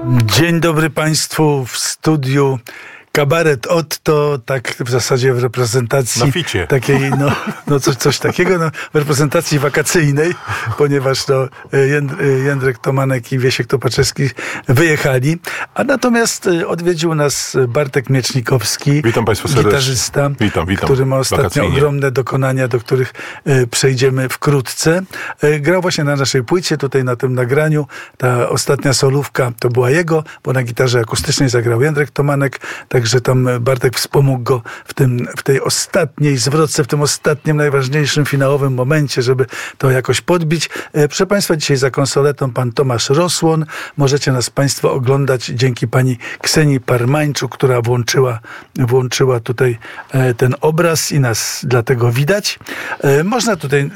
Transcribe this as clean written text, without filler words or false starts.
Dzień dobry Państwu w studiu. Kabaret Otto, tak w zasadzie w reprezentacji takiej, coś takiego, w reprezentacji wakacyjnej, ponieważ Jędrek Tomanek i Wiesiek Topaczewski wyjechali, a natomiast odwiedził nas Bartek Miecznikowski, witam Państwa serdecznie. Gitarzysta, witam. który ma ostatnio ogromne dokonania, do których przejdziemy wkrótce. Grał właśnie na naszej płycie, tutaj na tym nagraniu. Ta ostatnia solówka to była jego, bo na gitarze akustycznej zagrał Jędrek Tomanek, także tam Bartek wspomógł go w tej ostatniej zwrotce, w tym ostatnim, najważniejszym, finałowym momencie, żeby to jakoś podbić. Proszę Państwa, dzisiaj za konsoletą pan Tomasz Rosłon. Możecie nas Państwo oglądać dzięki pani Ksenii Parmańczuk, która włączyła tutaj ten obraz i nas dlatego widać. Można tutaj